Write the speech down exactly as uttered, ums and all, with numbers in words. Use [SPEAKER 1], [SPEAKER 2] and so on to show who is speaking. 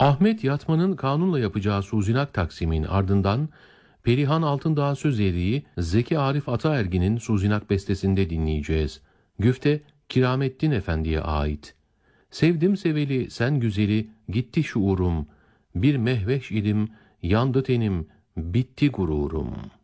[SPEAKER 1] Ahmet Yatman'ın kanunla yapacağı Suzinak Taksim'in ardından Perihan Altındağ söz eriği Zeki Arif Ataergin'in Suzinak bestesinde dinleyeceğiz. Güfte Kiramettin Efendi'ye ait. Sevdim seveli sen güzeli gitti şuurum, bir mehveş idim yandı tenim bitti gururum.